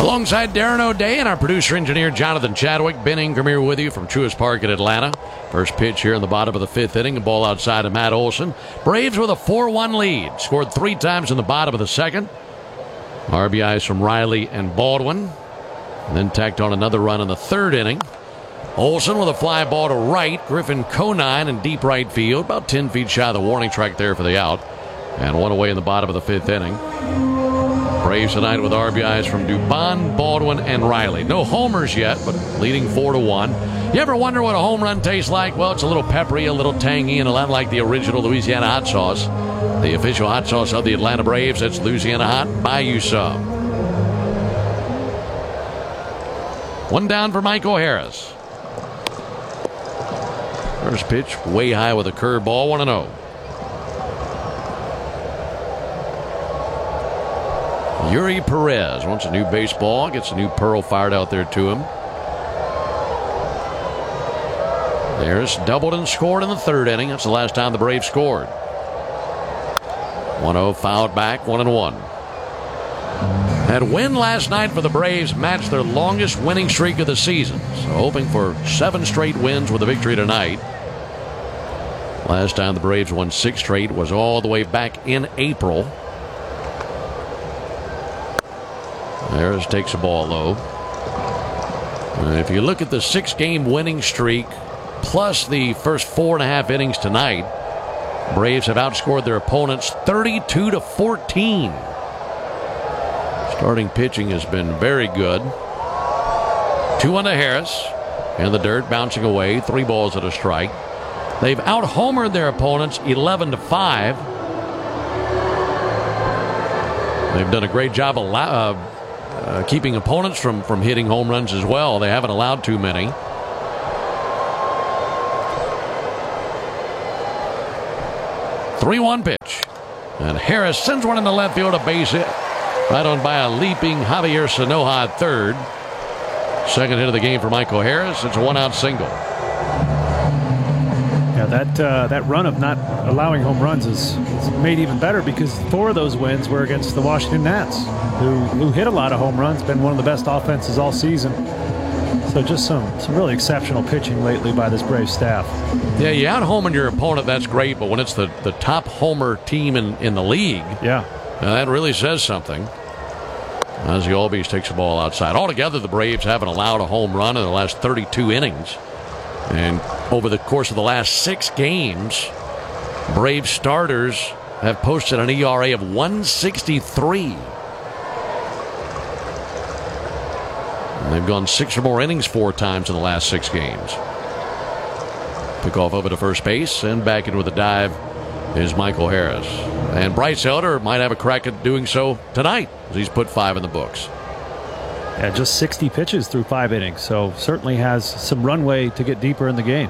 Alongside Darren O'Day and our producer-engineer Jonathan Chadwick, Ben Ingram here with you from Truist Park in Atlanta. First pitch here in the bottom of the fifth inning. A ball outside of Matt Olson. Braves with a 4-1 lead. Scored 3 times in the bottom of the second. RBIs from Riley and Baldwin. And then tacked on another run in the third inning. Olson with a fly ball to right. Griffin Conine in deep right field. About 10 feet shy of the warning track there for the out. And one away in the bottom of the fifth inning. Braves tonight with RBIs from Dubon, Baldwin, and Riley. No homers yet, but leading 4-1. You ever wonder what a home run tastes like? Well, it's a little peppery, a little tangy, and a lot like the original Louisiana hot sauce. The official hot sauce of the Atlanta Braves. That's Louisiana Hot. Buy you some. One down for Michael Harris. First pitch way high with a curveball, 1-0. Yuri Perez wants a new baseball, gets a new Pearl fired out there to him. Harris doubled and scored in the third inning. That's the last time the Braves scored. 1-0 fouled back, 1-1. That win last night for the Braves matched their longest winning streak of the season. So hoping for 7 straight wins with a victory tonight. Last time the Braves won 6 straight was all the way back in April. Harris takes the ball low. And if you look at the 6-game winning streak plus the first 4.5 innings tonight, Braves have outscored their opponents 32-14. Starting pitching has been very good. 2-1 to Harris. In the dirt, bouncing away. 3 balls and a strike. They've out-homered their opponents 11-5. They've done a great job keeping opponents from hitting home runs as well. They haven't allowed too many. Three-one pitch. And Harris sends one in the left field, a base hit. Right on by a leaping Javier Sanoja at third. Second hit of the game for Michael Harris. It's a 1-out single. Yeah, that run of not allowing home runs is made even better because 4 of those wins were against the Washington Nats, who hit a lot of home runs, been one of the best offenses all season. So just some really exceptional pitching lately by this Braves staff. Yeah, you out-homing your opponent, that's great, but when it's the top homer team in the league, yeah, that really says something. Ozzie Albies takes the ball outside. Altogether, the Braves haven't allowed a home run in the last 32 innings. And over the course of the last 6 games, Braves starters have posted an ERA of 163. And they've gone 6 or more innings 4 times in the last 6 games. Pickoff over to first base, and back in with a dive is Michael Harris. And Bryce Elder might have a crack at doing so tonight, as he's put 5 in the books. Yeah, just 60 pitches through 5 innings, so certainly has some runway to get deeper in the game.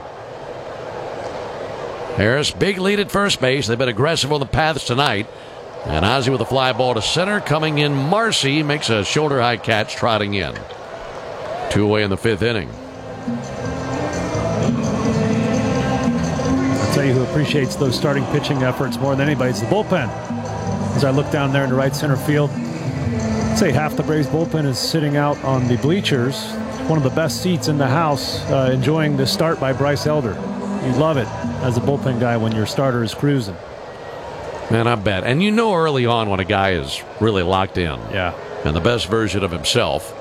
Harris, big lead at first base. They've been aggressive on the paths tonight. And Ozzie with a fly ball to center. Coming in, Marcy makes a shoulder-high catch, trotting in. 2 away in the 5th inning. I'll tell you who appreciates those starting pitching efforts more than anybody. It's the bullpen. As I look down there in the right center field, I'd say half the Braves bullpen is sitting out on the bleachers. One of the best seats in the house, enjoying the start by Bryce Elder. You love it as a bullpen guy when your starter is cruising. Man, I bet. And you know early on when a guy is really locked in. Yeah. And the best version of himself.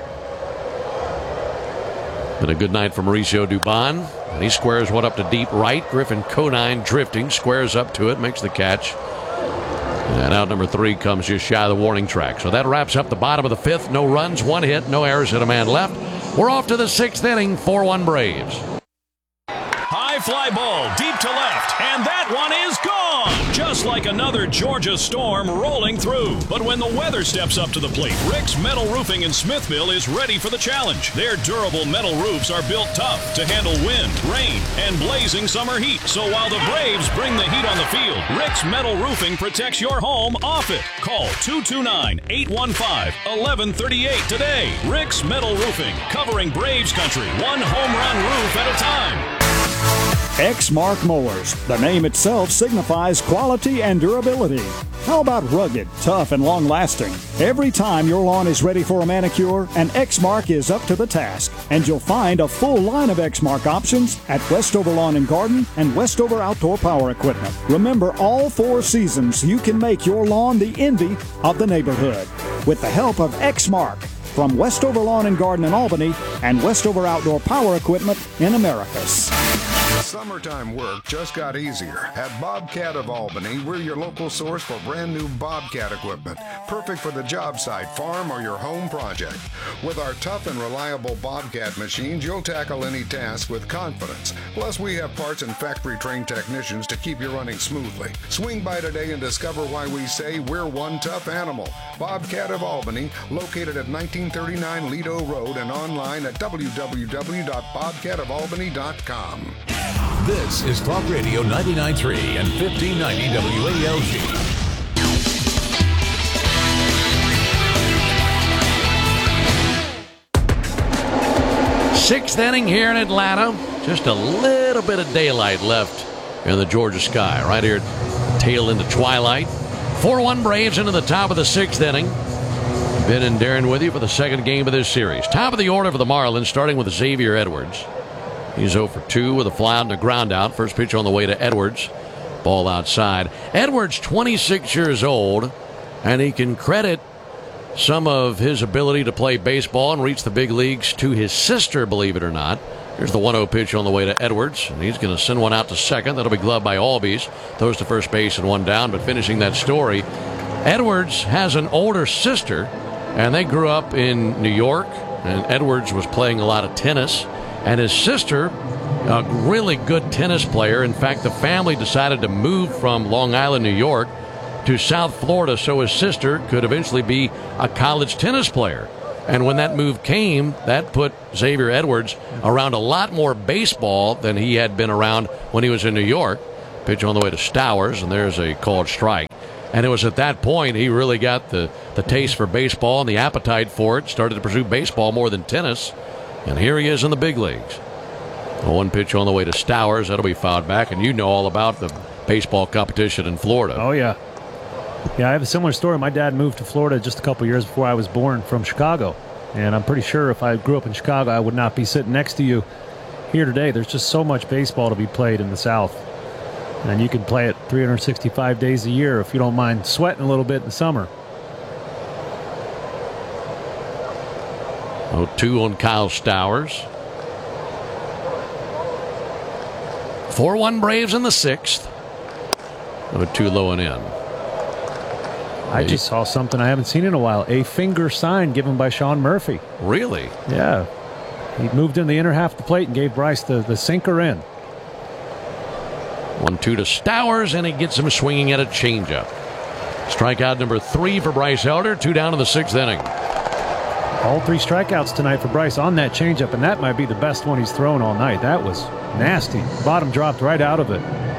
Been a good night for Mauricio Dubon. And he squares one up to deep right. Griffin Conine drifting, squares up to it, makes the catch. And out number 3 comes just shy of the warning track. So that wraps up the bottom of the 5th. No runs, 1 hit, no errors, and a man left. We're off to the 6th inning, 4-1 Braves. High fly ball deep to left, and that one is gone. Just like another Georgia storm rolling through. But when the weather steps up to the plate, Rick's Metal Roofing in Smithville is ready for the challenge. Their durable metal roofs are built tough to handle wind, rain, and blazing summer heat. So while the Braves bring the heat on the field, Rick's Metal Roofing protects your home off it. Call 229-815-1138 today. Rick's Metal Roofing, covering Braves country, one home run roof at a time. Exmark Mowers. The name itself signifies quality and durability. How about rugged, tough, and long-lasting? Every time your lawn is ready for a manicure, an Exmark is up to the task. And you'll find a full line of Exmark options at Westover Lawn and Garden and Westover Outdoor Power Equipment. Remember, all 4 seasons, you can make your lawn the envy of the neighborhood with the help of Exmark from Westover Lawn and Garden in Albany and Westover Outdoor Power Equipment in Americus. Summertime work just got easier. At Bobcat of Albany, we're your local source for brand new Bobcat equipment, perfect for the job site, farm, or your home project. With our tough and reliable Bobcat machines, you'll tackle any task with confidence. Plus, we have parts and factory-trained technicians to keep you running smoothly. Swing by today and discover why we say we're one tough animal. Bobcat of Albany, located at 1939 Lido Road and online at www.bobcatofalbany.com. This is Talk Radio 99.3 and 1590 WALG. Sixth inning here in Atlanta. Just a little bit of daylight left in the Georgia sky. Right here, tail into twilight. 4-1 Braves into the top of the 6th inning. Ben and Darren with you for the second game of this series. Top of the order for the Marlins, starting with Xavier Edwards. He's 0 for 2 with a fly out and a ground out. First pitch on the way to Edwards. Ball outside. Edwards, 26 years old, and he can credit some of his ability to play baseball and reach the big leagues to his sister, believe it or not. Here's the 1-0 pitch on the way to Edwards, and he's going to send one out to second. That'll be gloved by Albies. Throws to first base and one down, but finishing that story, Edwards has an older sister, and they grew up in New York, and Edwards was playing a lot of tennis. And his sister, a really good tennis player. In fact, the family decided to move from Long Island, New York, to South Florida so his sister could eventually be a college tennis player. And when that move came, that put Xavier Edwards around a lot more baseball than he had been around when he was in New York. Pitch on the way to Stowers, and there's a called strike. And it was at that point he really got the taste for baseball and the appetite for it, started to pursue baseball more than tennis. And here he is in the big leagues. One pitch on the way to Stowers. That'll be fouled back. And you know all about the baseball competition in Florida. Oh, yeah. Yeah, I have a similar story. My dad moved to Florida just a couple years before I was born from Chicago. And I'm pretty sure if I grew up in Chicago, I would not be sitting next to you here today. There's just so much baseball to be played in the South. And you can play it 365 days a year if you don't mind sweating a little bit in the summer. 0-2 on Kyle Stowers. 4-1 Braves in the 6th. 0-2 low and in. I just saw something I haven't seen in a while. A finger sign given by Sean Murphy. Really? Yeah. He moved in the inner half of the plate and gave Bryce the sinker in. 1-2 to Stowers, and he gets him swinging at a changeup. Strikeout number 3 for Bryce Elder. 2 down in the 6th inning. All 3 strikeouts tonight for Bryce on that changeup, and that might be the best one he's thrown all night. That was nasty. Bottom dropped right out of it.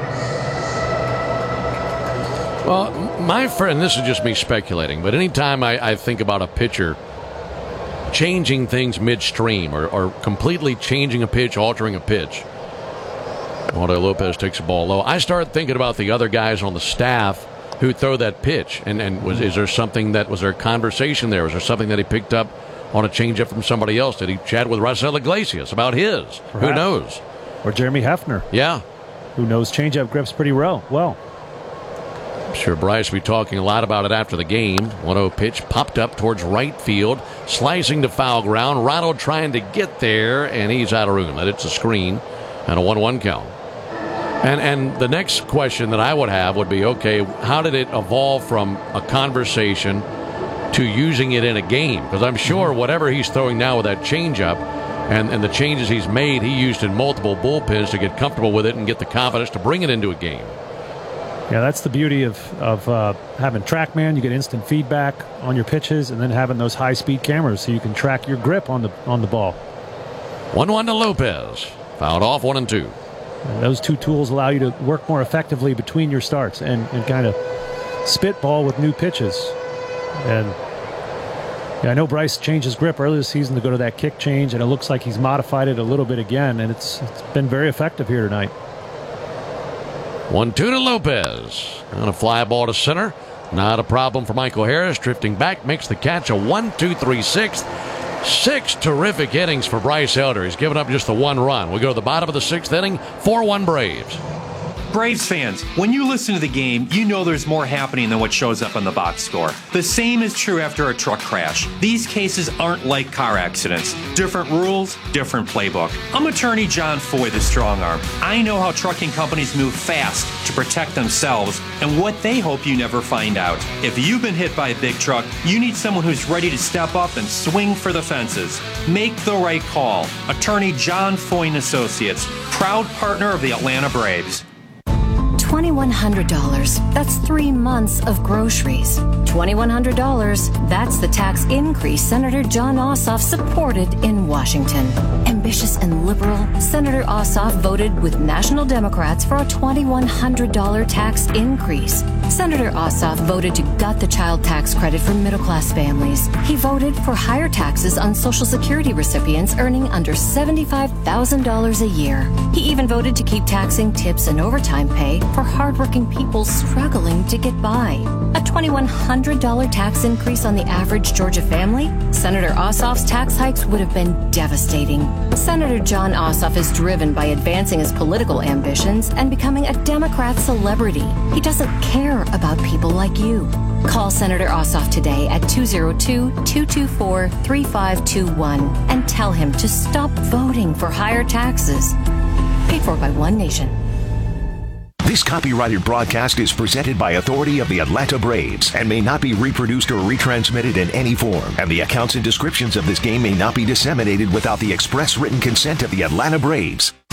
Well, my friend, this is just me speculating, but anytime I think about a pitcher changing things midstream or completely changing a pitch, altering a pitch, Juan Lopez takes the ball low, I start thinking about the other guys on the staff who throw that pitch. And was there a conversation there? Was there something that he picked up on a changeup from somebody else? Did he chat with Raisel Iglesias about his? Perhaps. Who knows? Or Jeremy Hefner. Yeah. Who knows changeup grips pretty well. I'm sure Bryce will be talking a lot about it after the game. 1-0 pitch popped up towards right field, slicing to foul ground. Ronald trying to get there, and he's out of room. It's a screen and a 1-1 count. And the next question that I would have would be, okay, how did it evolve from a conversation to using it in a game? Because I'm sure whatever he's throwing now with that changeup and the changes he's made, he used in multiple bullpens to get comfortable with it and get the confidence to bring it into a game. Yeah, that's the beauty of having TrackMan. You get instant feedback on your pitches, and then having those high-speed cameras so you can track your grip on the ball. 1-1 to Lopez. Fouled off 1-2. And those 2 tools allow you to work more effectively between your starts and kind of spitball with new pitches. And yeah, I know Bryce changed his grip earlier this season to go to that kick change, and it looks like he's modified it a little bit again, and it's been very effective here tonight. 1-2 to Lopez. And a fly ball to center. Not a problem for Michael Harris. Drifting back, makes the catch. A 1-2-3-6. 6 terrific innings for Bryce Elder. He's given up just the 1 run. We go to the bottom of the 6th inning. 4-1 Braves. Braves fans, when you listen to the game, you know there's more happening than what shows up on the box score. The same is true after a truck crash. These cases aren't like car accidents. Different rules, different playbook. I'm attorney John Foy, the strong arm. I know how trucking companies move fast to protect themselves and what they hope you never find out. If you've been hit by a big truck, you need someone who's ready to step up and swing for the fences. Make the right call. Attorney John Foy and Associates, proud partner of the Atlanta Braves. $2,100. That's 3 months of groceries. $2,100. That's the tax increase Senator Jon Ossoff supported in Washington. Ambitious and liberal, Senator Ossoff voted with national Democrats for a $2,100 tax increase. Senator Ossoff voted to gut the child tax credit for middle-class families. He voted for higher taxes on Social Security recipients earning under $75,000 a year. He even voted to keep taxing tips and overtime pay for hardworking people struggling to get by. A $2,100 tax increase on the average Georgia family? Senator Ossoff's tax hikes would have been devastating. Senator Jon Ossoff is driven by advancing his political ambitions and becoming a Democrat celebrity. He doesn't care about people like you. Call Senator Ossoff today at 202-224-3521 and tell him to stop voting for higher taxes. Paid for by One Nation. This copyrighted broadcast is presented by authority of the Atlanta Braves and may not be reproduced or retransmitted in any form. And the accounts and descriptions of this game may not be disseminated without the express written consent of the Atlanta Braves.